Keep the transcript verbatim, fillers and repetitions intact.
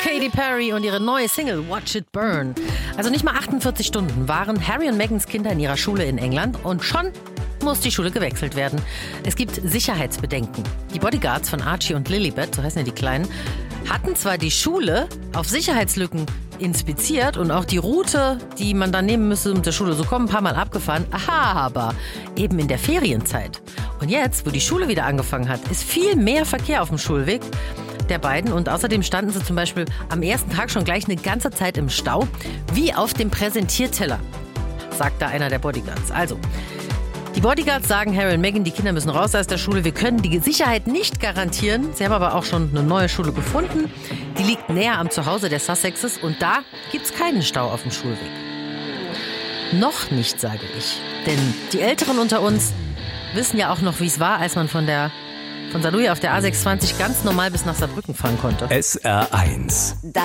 Katy Perry und ihre neue Single Watch It Burn. Also nicht mal achtundvierzig Stunden waren Harry und Meghans Kinder in ihrer Schule in England und schon muss die Schule gewechselt werden. Es gibt Sicherheitsbedenken. Die Bodyguards von Archie und Lilibet, so heißen ja die Kleinen, hatten zwar die Schule auf Sicherheitslücken inspiziert und auch die Route, die man dann nehmen müsste, um zur Schule zu kommen, ein paar Mal abgefahren, aber eben in der Ferienzeit. Und jetzt, wo die Schule wieder angefangen hat, ist viel mehr Verkehr auf dem Schulweg der beiden und außerdem standen sie zum Beispiel am ersten Tag schon gleich eine ganze Zeit im Stau, wie auf dem Präsentierteller, sagt da einer der Bodyguards. Also, die Bodyguards sagen Harry und Meghan, die Kinder müssen raus aus der Schule. Wir können die Sicherheit nicht garantieren. Sie haben aber auch schon eine neue Schule gefunden. Die liegt näher am Zuhause der Sussexes und da gibt's keinen Stau auf dem Schulweg. Noch nicht, sage ich. Denn die Älteren unter uns wissen ja auch noch, wie es war, als man von der von Saarlouis auf der A sechsundzwanzig ganz normal bis nach Saarbrücken fahren konnte. S R eins